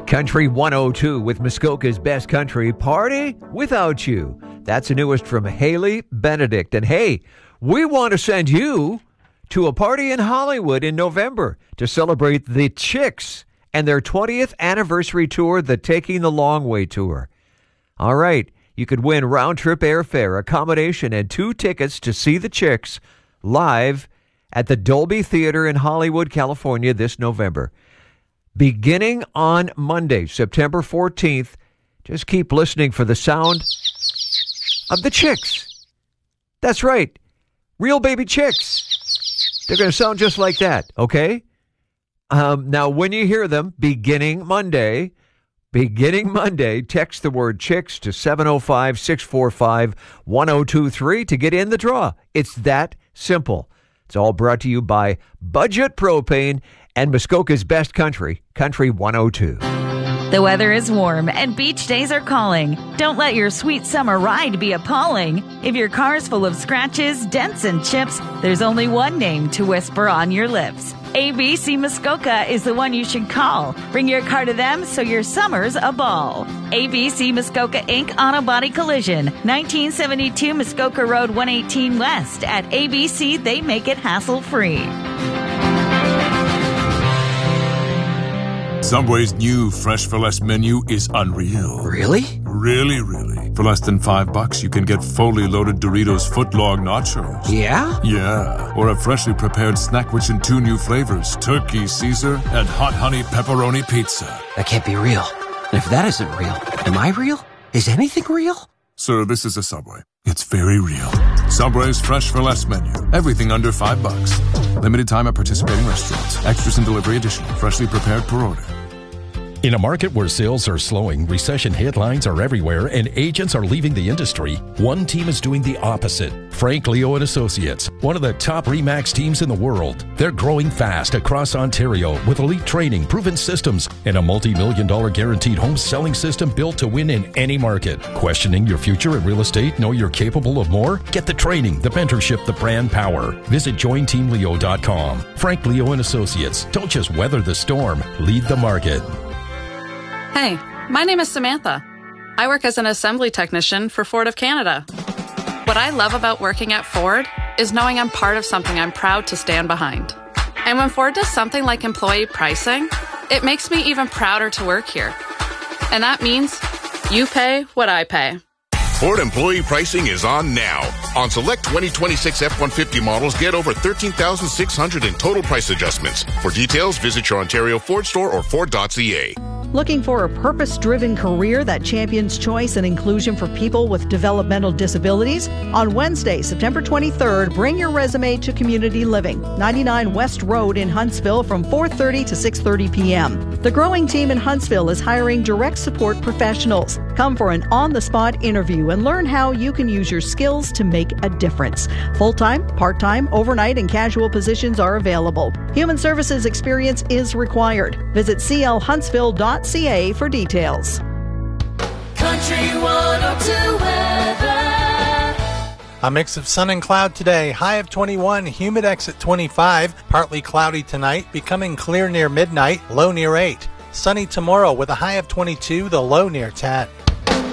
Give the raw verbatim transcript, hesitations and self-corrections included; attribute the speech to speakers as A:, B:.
A: Country one oh two with Muskoka's Best Country, Party Without You. That's the newest from Haley Benedict. And hey, we want to send you to a party in Hollywood in November to celebrate the Chicks and their twentieth anniversary tour, the Taking the Long Way Tour. All right, you could win round-trip airfare, accommodation, and two tickets to see the Chicks live at the Dolby Theater in Hollywood, California this November. Beginning on Monday, September fourteenth, just keep listening for the sound of the Chicks. That's right, real baby chicks. They're going to sound just like that, okay? Um, now, when you hear them, beginning Monday, beginning Monday, text the word Chicks to seven oh five, six four five, one oh two three to get in the draw. It's that simple. It's all brought to you by Budget Propane and Muskoka's Best Country, Country one oh two.
B: The weather is warm and beach days are calling. Don't let your sweet summer ride be appalling. If your car's full of scratches, dents, and chips, there's only one name to whisper on your lips. A B C Muskoka is the one you should call. Bring your car to them so your summer's a ball. A B C Muskoka Incorporated. Auto Body Collision, nineteen seventy-two Muskoka Road one eighteen West. At A B C, they make it hassle-free.
C: Subway's new Fresh for Less menu is unreal.
D: Really?
C: Really, really. For less than five bucks, you can get fully loaded Doritos footlong nachos.
D: Yeah?
C: Yeah. Or a freshly prepared Snackwich in two new flavors, Turkey Caesar and Hot Honey Pepperoni Pizza.
D: That can't be real. And if that isn't real, am I real? Is anything real?
C: Sir, this is a Subway. It's very real. Subway's Fresh for Less menu. Everything under five bucks. Limited time at participating restaurants. Extras and delivery additional. Freshly prepared per order.
E: In a market where sales are slowing, recession headlines are everywhere, and agents are leaving the industry, one team is doing the opposite. Frank Leo and Associates, one of the top RE/MAX teams in the world. They're growing fast across Ontario with elite training, proven systems, and a multi-million dollar guaranteed home selling system built to win in any market. Questioning your future in real estate? Know you're capable of more? Get the training, the mentorship, the brand power. Visit join team leo dot com. Frank Leo and Associates. Don't just weather the storm, lead the market.
F: Hey, my name is Samantha. I work as an assembly technician for Ford of Canada. What I love about working at Ford is knowing I'm part of something I'm proud to stand behind. And when Ford does something like employee pricing, it makes me even prouder to work here. And that means you pay what I pay.
G: Ford employee pricing is on now. On select twenty twenty-six F one fifty models, get over thirteen thousand six hundred in total price adjustments. For details, visit your Ontario Ford store or Ford dot C A.
H: Looking for a purpose-driven career that champions choice and inclusion for people with developmental disabilities? On Wednesday, September twenty-third, bring your resume to Community Living, ninety-nine West Road in Huntsville from four thirty to six thirty p.m. The growing team in Huntsville is hiring direct support professionals. Come for an on-the-spot interview and learn how you can use your skills to make a difference. Full-time, part-time, overnight, and casual positions are available. Human services experience is required. Visit c l huntsville dot c a for details.
I: Country one oh two weather.
J: A mix of sun and cloud today. High of twenty-one, humid exit twenty-five. Partly cloudy tonight, becoming clear near midnight, low near eight. Sunny tomorrow with a high of twenty-two, the low near ten.